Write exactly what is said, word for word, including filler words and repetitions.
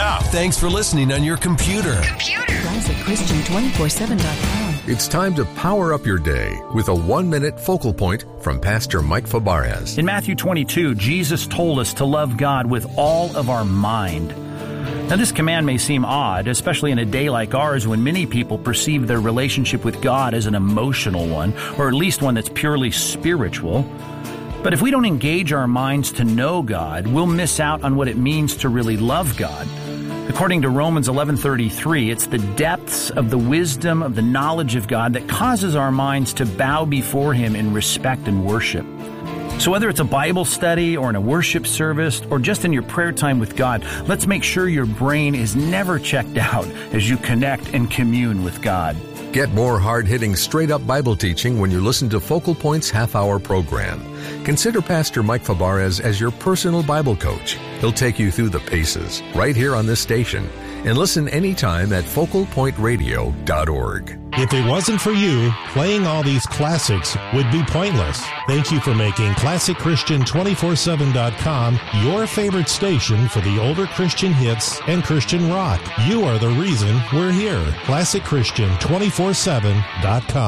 app. Thanks for listening on your computer. Computer. Classic Christian two forty-seven dot com. It's time to power up your day with a one-minute focal point from Pastor Mike Fabarez. In Matthew twenty-two, Jesus told us to love God with all of our mind. Now, this command may seem odd, especially in a day like ours when many people perceive their relationship with God as an emotional one, or at least one that's purely spiritual. But if we don't engage our minds to know God, we'll miss out on what it means to really love God. According to Romans eleven thirty-three, it's the depths of the wisdom of the knowledge of God that causes our minds to bow before Him in respect and worship. So whether it's a Bible study or in a worship service or just in your prayer time with God, let's make sure your brain is never checked out as you connect and commune with God. Get more hard-hitting, straight-up Bible teaching when you listen to Focal Point's half-hour program. Consider Pastor Mike Fabarez as your personal Bible coach. He'll take you through the paces right here on this station. And listen anytime at focal point radio dot org. If it wasn't for you, playing all these classics would be pointless. Thank you for making Classic Christian two forty-seven dot com your favorite station for the older Christian hits and Christian rock. You are the reason we're here. Classic Christian two forty-seven dot com.